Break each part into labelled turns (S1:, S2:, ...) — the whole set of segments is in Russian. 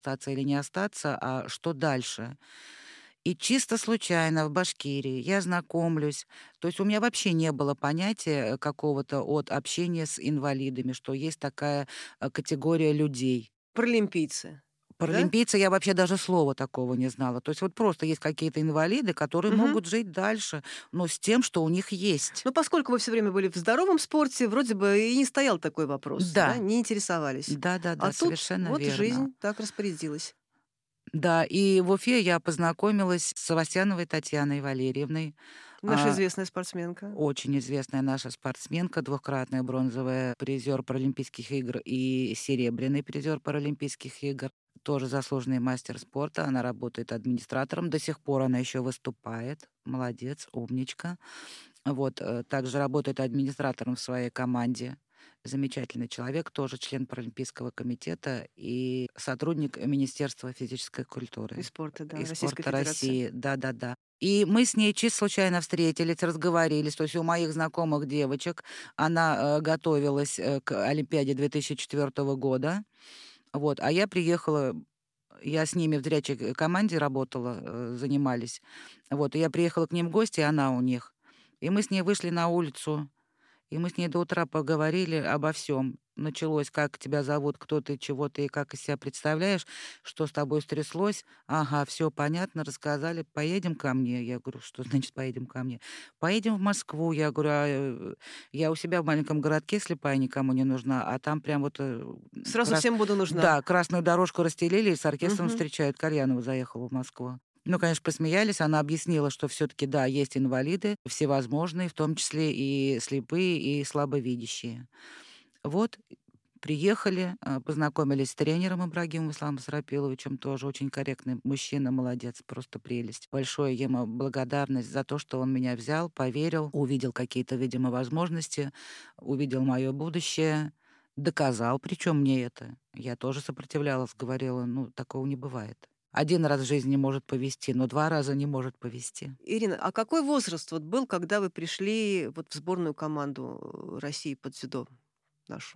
S1: остаться или не остаться, а что дальше. И чисто случайно в Башкирии я знакомлюсь. То есть у меня вообще не было понятия какого-то от общения с инвалидами, что есть такая категория людей.
S2: Паралимпийцы, да?
S1: Паралимпийцы, я вообще даже слова такого не знала. То есть вот просто есть какие-то инвалиды, которые
S2: Мгм.
S1: могут жить дальше, но с тем, что у них есть.
S2: Но поскольку вы все время были в здоровом спорте, вроде бы и не стоял такой вопрос, да,
S1: Да,
S2: не интересовались. А
S1: да-да-да,
S2: тут
S1: совершенно
S2: вот
S1: верно.
S2: жизнь так распорядилась.
S1: Да, и в Уфе я познакомилась с Савастьяновой Татьяной Валерьевной.
S2: Наша
S1: А,
S2: известная спортсменка.
S1: Очень известная наша спортсменка, двукратная бронзовая призер Паралимпийских игр и серебряный призер Паралимпийских игр. Тоже заслуженный мастер спорта. Она работает администратором. До сих пор она еще выступает. Молодец, умничка. Вот, также работает администратором в своей команде. Замечательный человек, тоже член Паралимпийского комитета и сотрудник Министерства физической
S2: И
S1: культуры
S2: спорта, да,
S1: и
S2: Российской
S1: спорта
S2: Федерации.
S1: России. Да-да-да. И мы с ней чисто случайно встретились, разговорились. То есть у моих знакомых девочек она готовилась к Олимпиаде 2004 года. Вот, а я приехала, я с ними в зрячей команде работала, занимались. Вот, и я приехала к ним в гости, она у них. И мы с ней вышли на улицу, и мы с ней до утра поговорили обо всем. Началось, как тебя зовут, кто ты, чего ты и как из себя представляешь, что с тобой стряслось. Ага, все понятно, рассказали. Поедем ко мне? Я говорю, что значит поедем ко мне? Поедем в Москву. Я говорю, я у себя в маленьком городке слепая, никому не нужна, а там прям вот
S2: Сразу всем буду нужна.
S1: да, красную дорожку расстелили и с оркестром
S2: Мгм.
S1: встречают. Кальянова заехала в Москву. Ну, конечно, посмеялись. Она объяснила, что все-таки, да, есть инвалиды всевозможные, в том числе и слепые, и слабовидящие. Вот, приехали, познакомились с тренером Ибрагимом Исламом Сарапиловичем, тоже очень корректный мужчина, молодец, просто прелесть. Большое ему благодарность за то, что он меня взял, поверил, увидел какие-то, видимо, возможности, увидел мое будущее, доказал, причем мне это. Я тоже сопротивлялась, говорила, ну, такого не бывает. Один раз в жизни может повезти, но 2 раза не может повезти.
S2: Ирина, а какой возраст вот был, когда вы пришли вот в сборную команду России по дзюдо нашу?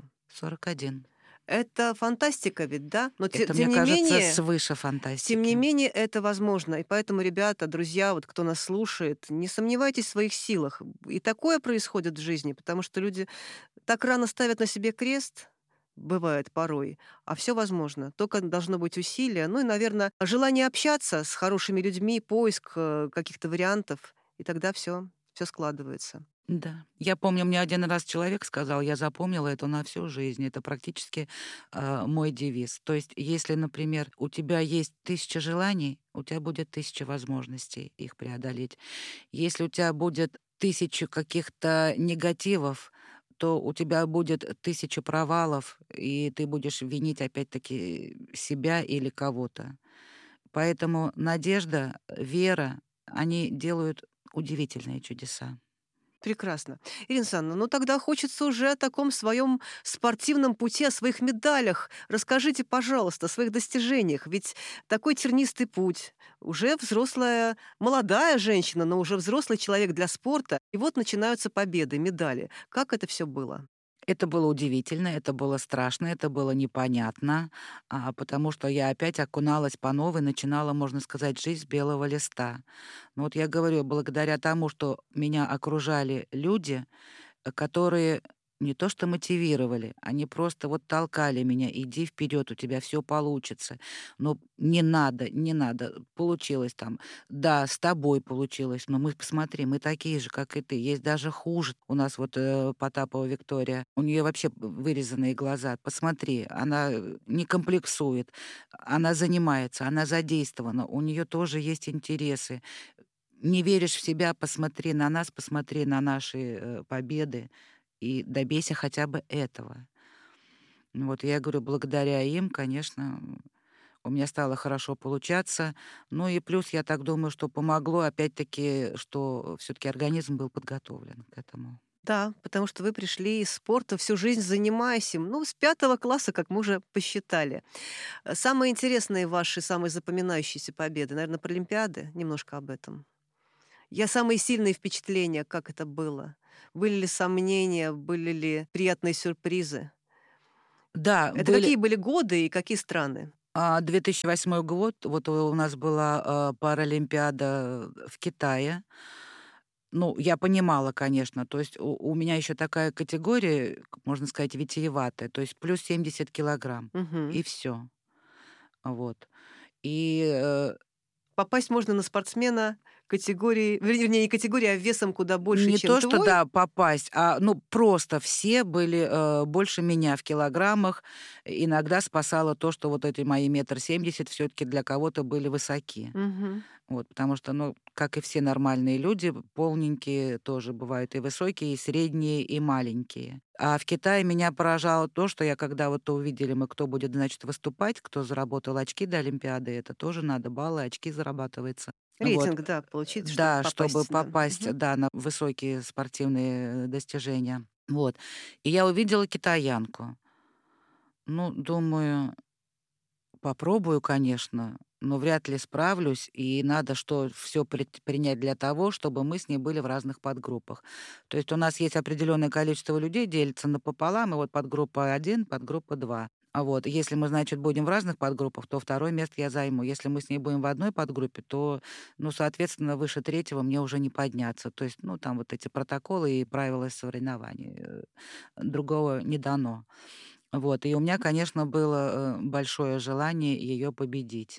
S1: 41.
S2: Это фантастика ведь, да? Но
S1: Это,
S2: тем
S1: мне
S2: не
S1: кажется,
S2: менее,
S1: свыше
S2: тем не
S1: фантастики.
S2: менее это возможно. И поэтому, ребята, друзья, вот кто нас слушает, не сомневайтесь в своих силах. И такое происходит в жизни, потому что люди так рано ставят на себе крест, бывает порой, а все возможно. Только должно быть усилие, ну и, наверное, желание общаться с хорошими людьми, поиск каких-то вариантов, и тогда все складывается.
S1: Да. Я помню, мне один раз человек сказал, я запомнила это на всю жизнь. Это практически мой девиз. То есть, если, например, у тебя есть 1000 желаний, у тебя будет 1000 возможностей их преодолеть. Если у тебя будет 1000 каких-то негативов, то у тебя будет 1000 провалов, и ты будешь винить опять-таки себя или кого-то. Поэтому надежда, вера, они делают удивительные чудеса.
S2: Прекрасно. Ирина Александровна, ну тогда хочется уже о таком своем спортивном пути, о своих медалях. Расскажите, пожалуйста, о своих достижениях. Ведь такой тернистый путь, уже взрослая, молодая женщина, но уже взрослый человек для спорта. И вот начинаются победы, медали. Как это все было?
S1: Это было удивительно, это было страшно, это было непонятно, потому что я опять окуналась по новой, начинала, можно сказать, жизнь с белого листа. Но вот я говорю, благодаря тому, что меня окружали люди, которые не то что мотивировали, они просто вот толкали меня: "Иди вперед, у тебя все получится". Но не надо, не надо. Получилось там. Да, с тобой получилось, но мы, посмотри, мы такие же, как и ты. Есть даже хуже. У нас вот, Потапова Виктория, у нее вообще вырезанные глаза. Посмотри, она, не комплексует, она занимается, она задействована, у нее тоже есть интересы. Не веришь в себя — посмотри на нас, посмотри на наши, победы и добейся хотя бы этого. Ну вот я говорю, благодаря им, конечно, у меня стало хорошо получаться. Ну и плюс, я так думаю, что помогло опять-таки, что все таки организм был подготовлен к этому.
S2: Да, потому что вы пришли из спорта, всю жизнь занимаясь им, ну, с 5 класса, как мы уже посчитали. Самые интересные ваши, самые запоминающиеся победы, наверное, Паралимпиады? Немножко об этом. Самые сильные впечатления, как это было? Были ли сомнения, были ли приятные сюрпризы?
S1: Да,
S2: Это
S1: были
S2: какие были годы и какие страны?
S1: 2008 год, вот у нас была, Паралимпиада в Китае. Ну, я понимала, конечно, то есть у меня еще такая категория, можно сказать, витиеватая, то есть плюс 70 килограмм,
S2: Мгм.
S1: и все. Вот. И,
S2: Попасть можно на спортсмена категории, вернее, не категории, а весом куда больше,
S1: не
S2: чем
S1: то, что,
S2: твой.
S1: да, попасть, ну, просто все были, больше меня в килограммах. Иногда спасало то, что вот эти мои 1,70 м все таки для кого-то были высоки.
S2: Мгм.
S1: Вот, потому что, ну, как и все нормальные люди, полненькие тоже бывают и высокие, и средние, и маленькие. А в Китае меня поражало то, что я когда вот увидели мы, кто будет, значит, выступать, кто заработал очки до Олимпиады, это тоже надо, баллы, очки зарабатывается. Вот.
S2: Рейтинг, да, получить, чтобы
S1: Да, чтобы
S2: попасть, да.
S1: попасть,
S2: Мгм.
S1: да, на высокие спортивные достижения. Вот. И я увидела китаянку. Ну, думаю, попробую, конечно, но вряд ли справлюсь, и надо что все принять для того, чтобы мы с ней были в разных подгруппах. То есть у нас есть определенное количество людей, делится напополам, и вот подгруппа один, подгруппа 2. А вот если мы, значит, будем в разных подгруппах, то второе место я займу. Если мы с ней будем в одной подгруппе, то, ну, соответственно, выше третьего мне уже не подняться. То есть, ну, там вот эти протоколы и правила соревнований, другого не дано. Вот, и у меня, конечно, было, большое желание ее победить.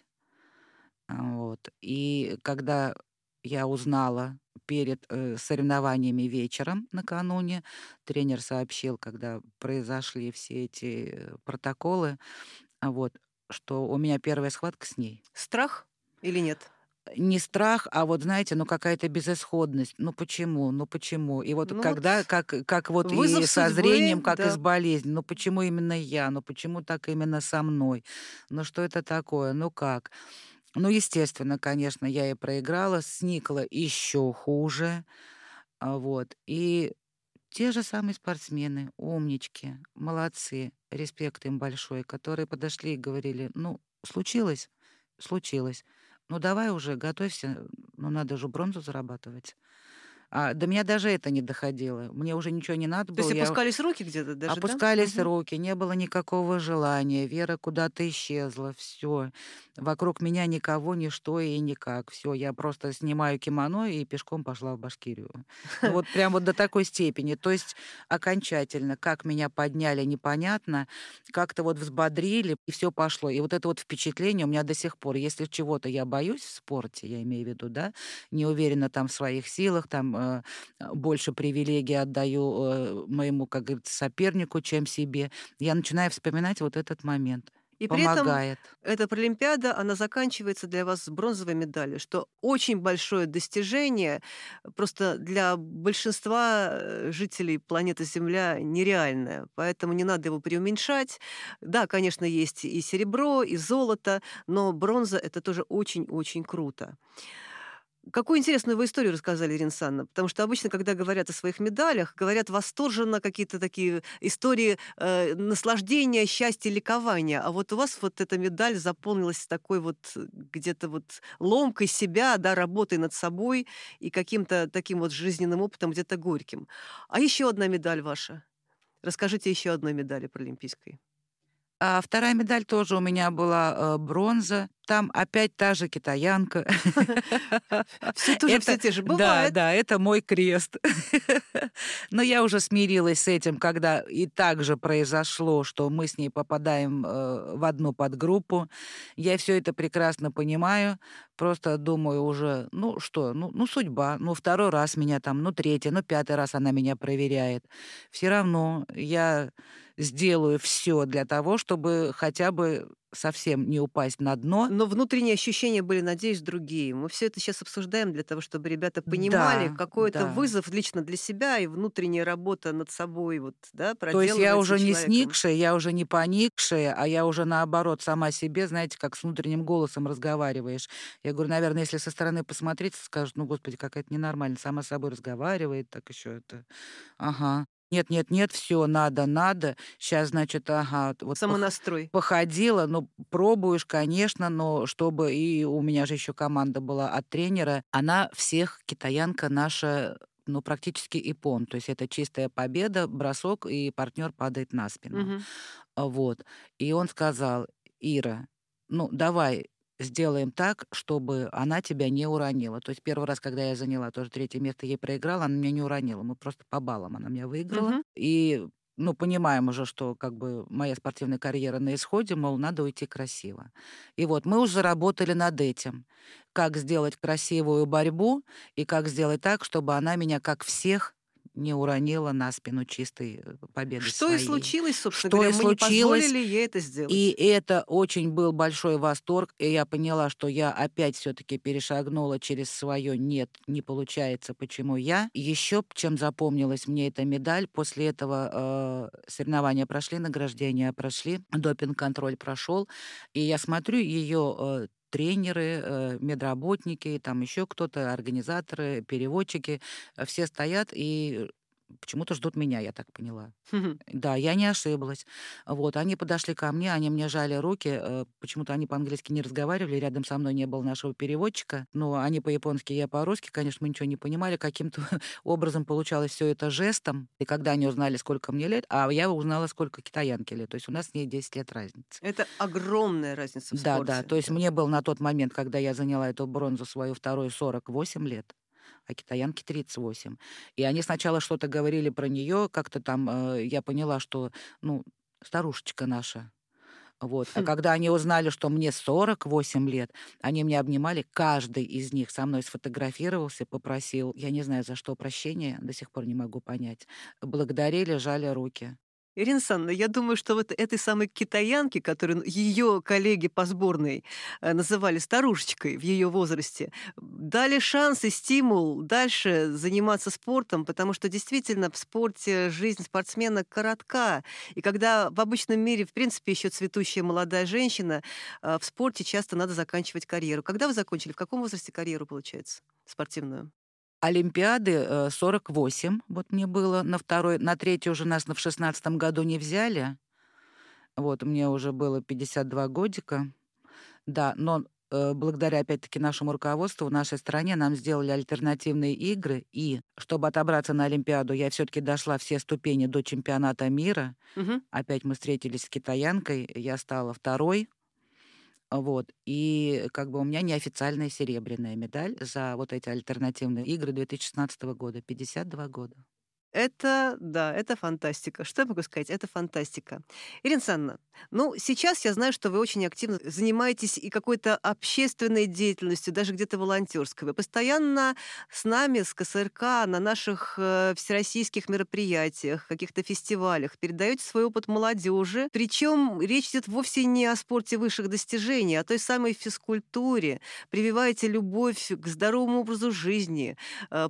S1: Вот. И когда я узнала перед, соревнованиями вечером накануне, тренер сообщил, когда произошли все эти, протоколы, вот, что у меня первая схватка с ней.
S2: Страх или нет?
S1: Не страх, а вот, знаете, ну, какая-то безысходность. Ну, почему? Ну, почему? И вот
S2: Ну вот
S1: когда, как вот и
S2: вызов
S1: со
S2: судьбы,
S1: зрением, как и с
S2: да.
S1: болезнью. Ну, почему именно я? Ну, почему так именно со мной? Ну, что это такое? Ну, как? Ну, естественно, конечно, я и проиграла, сникла еще хуже. Вот. И те же самые спортсмены, умнички, молодцы, респект им большой, которые подошли и говорили: "Ну, случилось? Случилось. Ну, давай уже готовься, ну, надо же бронзу зарабатывать". До меня даже это не доходило. Мне уже ничего не надо
S2: То есть
S1: было. Я
S2: опускались руки где-то даже, да?
S1: Опускались
S2: Мгм.
S1: руки, не было никакого желания, вера куда-то исчезла, все. Вокруг меня никого, ничто и никак. Все, я просто снимаю кимоно и пешком пошла в Башкирию. Ну вот прям вот до такой степени. То есть окончательно, как меня подняли, непонятно, как-то вот взбодрили, и все пошло. И вот это вот впечатление у меня до сих пор. Если чего-то я боюсь в спорте, я имею в виду, да, не уверена там в своих силах, там, больше привилегий отдаю, моему, как говорится, сопернику, чем себе. Я начинаю вспоминать вот этот момент.
S2: И при этом
S1: Помогает.
S2: эта Паралимпиада, она заканчивается для вас с бронзовой медалью, что очень большое достижение, просто для большинства, жителей планеты Земля нереальное, поэтому не надо его преуменьшать. Да, конечно, есть и серебро, и золото, но бронза — это тоже очень-очень круто. Какую интересную вы историю рассказали, Ирина Санна, потому что обычно, когда говорят о своих медалях, говорят восторженно какие-то такие истории наслаждения, счастья, ликования. А вот у вас вот эта медаль заполнилась такой вот где-то вот ломкой себя, да, работой над собой и каким-то таким вот жизненным опытом где-то горьким. А еще одна медаль ваша. Расскажите еще одной медали паралимпийской.
S1: А 2 медаль тоже у меня была, бронза. Там опять та же китаянка.
S2: Все тоже, все
S1: Это
S2: те же.
S1: да,
S2: Бывает.
S1: да, это мой крест. Но я уже смирилась с этим, когда и так же произошло, что мы с ней попадаем, в одну подгруппу. Я все это прекрасно понимаю. Просто думаю уже: ну что, ну судьба, ну второй раз меня там, ну третий, ну пятый раз она меня проверяет. Все равно я сделаю все для того, чтобы хотя бы совсем не упасть на дно.
S2: Но внутренние ощущения были, надеюсь, другие. Мы все это сейчас обсуждаем для того, чтобы ребята понимали,
S1: Да,
S2: какой это
S1: да.
S2: вызов лично для себя и внутренняя работа над собой, вот, да,
S1: То есть я
S2: проделывается
S1: уже не
S2: человеком.
S1: сникшая, я уже не поникшая, а я уже, наоборот, сама себе, знаете, как с внутренним голосом разговариваешь. Я говорю, наверное, если со стороны посмотреть, скажут: "Ну, господи, какая-то ненормальная, сама с собой разговаривает, так еще это". Ага. Нет, нет, нет, все, надо, надо. Сейчас, значит, ага, вот
S2: Самонастрой.
S1: походила, ну, пробуешь, конечно, но чтобы и у меня же еще команда была от тренера, она всех, китаянка наша, ну, практически иппон. То есть это чистая победа, бросок, и партнер падает на спину.
S2: Мгм.
S1: Вот. И он сказал: "Ира, ну, давай сделаем так, чтобы она тебя не уронила. То есть первый раз, когда я заняла тоже третье место, ей проиграла, она меня не уронила. Мы просто по баллам она меня выиграла.
S2: Мгм.
S1: И, ну, понимаем уже, что как бы моя спортивная карьера на исходе, мол, надо уйти красиво. И вот мы уже работали над этим. Как сделать красивую борьбу и как сделать так, чтобы она меня, как всех, не уронила на спину чистой победой
S2: Что и
S1: своей.
S2: случилось, собственно
S1: Что
S2: говоря.
S1: и
S2: Мы не
S1: случилось.
S2: позволили ей это
S1: И
S2: сделать.
S1: это очень был большой восторг, и я поняла, что я опять все таки перешагнула через свое "нет, не получается, почему я?". Еще чем запомнилась мне эта медаль, после этого, соревнования прошли, награждения прошли, допинг-контроль прошел, и я смотрю, ее тренеры, медработники, там еще кто-то, организаторы, переводчики, все стоят и почему-то ждут меня, я так поняла. Да, я не ошиблась. Вот, они подошли ко мне, они мне жали руки. Почему-то они по-английски не разговаривали, рядом со мной не было нашего переводчика. Но они по-японски, я по-русски, конечно, мы ничего не понимали. Каким-то образом получалось все это жестом. И когда они узнали, сколько мне лет, а я узнала, сколько китаянке лет. То есть у нас с ней 10 лет разницы.
S2: Это огромная разница в
S1: Да-да,
S2: спорте.
S1: то есть
S2: Да.
S1: мне было на тот момент, когда я заняла эту бронзу свою вторую, 48 лет, а китаянке 38. И они сначала что-то говорили про нее, как-то там, я поняла, что, ну, старушечка наша. Вот. А
S2: Хм.
S1: когда они узнали, что мне 48 лет, они меня обнимали, каждый из них со мной сфотографировался, попросил, я не знаю, за что прощения, до сих пор не могу понять. Благодарили, жали руки.
S2: Ирина Санна, я думаю, что вот этой самой китаянке, которую ее коллеги по сборной называли старушечкой в ее возрасте, дали шанс и стимул дальше заниматься спортом, потому что действительно в спорте жизнь спортсмена коротка. И когда в обычном мире, в принципе, еще цветущая молодая женщина, в спорте часто надо заканчивать карьеру. Когда вы закончили? В каком возрасте карьеру, получается, спортивную?
S1: Олимпиады, 48 вот мне было, на второй, на третью уже нас в 16 году не взяли. Вот мне уже было 52 годика. Да, но, благодаря опять-таки нашему руководству в нашей стране нам сделали альтернативные игры. И чтобы отобраться на Олимпиаду, я все таки дошла все ступени до чемпионата мира.
S2: Мгм.
S1: Опять мы встретились с китаянкой, я стала второй. Вот. И как бы у меня неофициальная серебряная медаль за вот эти альтернативные игры 2016 года. 52 года.
S2: Это, да, это фантастика. Что я могу сказать? Это фантастика. Ирина Санна, ну, сейчас я знаю, что вы очень активно занимаетесь и какой-то общественной деятельностью, даже где-то волонтерской. Вы постоянно с нами, с КСРК, на наших всероссийских мероприятиях, каких-то фестивалях передаете свой опыт молодежи. Причем речь идет вовсе не о спорте высших достижений, а о той самой физкультуре. Прививаете любовь к здоровому образу жизни,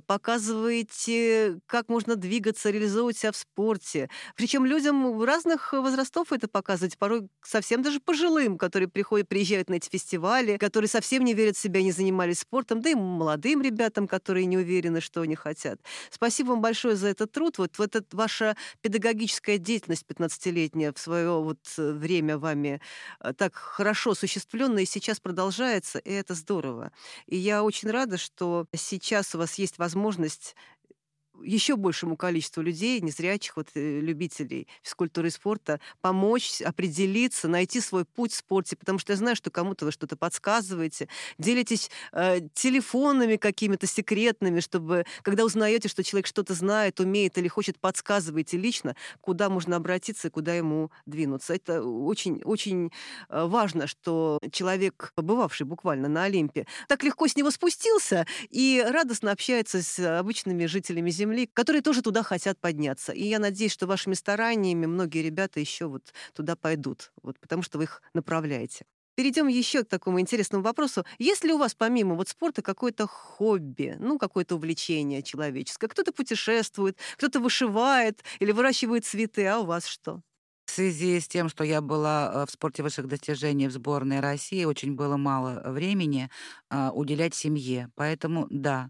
S2: показываете, как можно двигаться, реализовывать себя в спорте. Причем людям разных возрастов это показывать, порой совсем даже пожилым, которые приезжают на эти фестивали, которые совсем не верят в себя, не занимались спортом, да и молодым ребятам, которые не уверены, что они хотят. Спасибо вам большое за этот труд. Вот эта ваша педагогическая деятельность 15-летняя в свое вот время вами так хорошо осуществленная и сейчас продолжается, и это здорово. И я очень рада, что сейчас у вас есть возможность еще большему количеству людей, незрячих, вот, любителей физкультуры и спорта, помочь определиться, найти свой путь в спорте. Потому что я знаю, что кому-то вы что-то подсказываете, делитесь телефонами какими-то секретными, чтобы, когда узнаете, что человек что-то знает, умеет или хочет, подсказываете лично, куда можно обратиться и куда ему двинуться. Это очень, очень важно, что человек, побывавший буквально на Олимпе, так легко с него спустился и радостно общается с обычными жителями Земли, которые тоже туда хотят подняться. И я надеюсь, что вашими стараниями многие ребята еще вот туда пойдут, вот, потому что вы их направляете. Перейдем еще к такому интересному вопросу. Есть ли у вас помимо вот спорта какое-то хобби, ну, какое-то увлечение человеческое? Кто-то путешествует, кто-то вышивает или выращивает цветы, а у вас что?
S1: В связи с тем, что я была, в спорте высших достижений в сборной России, очень было мало времени, уделять семье. Поэтому да,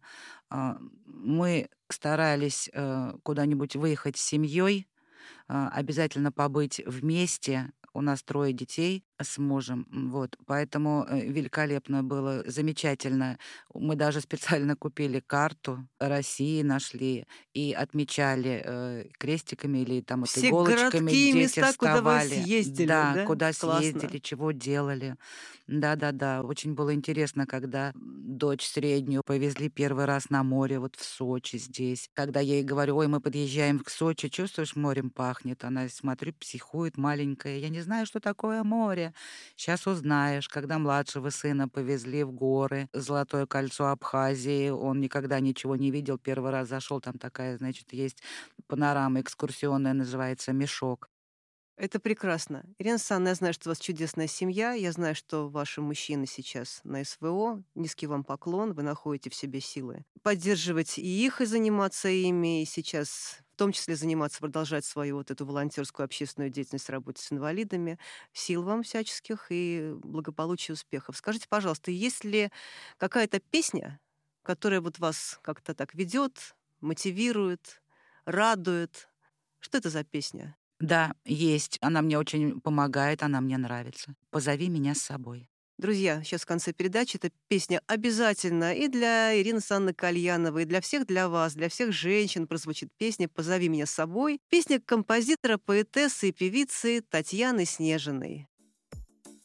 S1: мы старались, куда-нибудь выехать с семьей, обязательно побыть вместе. У нас трое детей с мужем. Вот, поэтому великолепно было, замечательно. Мы даже специально купили карту России, нашли и отмечали крестиками или там вот
S2: Все
S1: иголочками.
S2: городки и
S1: Дети
S2: места, куда вы
S1: вставали,
S2: съездили,
S1: да,
S2: да?
S1: куда
S2: Классно.
S1: съездили, чего делали. Да-да-да, очень было интересно, когда дочь среднюю повезли первый раз на море, вот в Сочи здесь. Когда я ей говорю: "Ой, мы подъезжаем к Сочи, чувствуешь, морем пахнет?" Она, смотрю, психует маленькая: "Я не знаю, что такое море". Сейчас узнаешь. Когда младшего сына повезли в горы, Золотое кольцо Абхазии, он никогда ничего не видел, первый раз зашел, там такая, значит, есть панорама экскурсионная, называется "Мешок".
S2: Это прекрасно. Ирина Александровна, я знаю, что у вас чудесная семья. Я знаю, что ваши мужчины сейчас на СВО. Низкий вам поклон. Вы находите в себе силы поддерживать и их, и заниматься ими, и сейчас в том числе заниматься, продолжать свою вот эту волонтерскую общественную деятельность в работе с инвалидами. Сил вам всяческих и благополучия, успехов. Скажите, пожалуйста, есть ли какая-то песня, которая вот вас как-то так ведет, мотивирует, радует? Что это за песня?
S1: Да, есть. Она мне очень помогает, она мне нравится. "Позови меня с собой".
S2: Друзья, сейчас в конце передачи эта песня обязательно и для Ирины Санны Кальяновой, и для всех, для вас, для всех женщин прозвучит песня «Позови меня с собой». Песня композитора, поэтессы и певицы Татьяны Снежиной.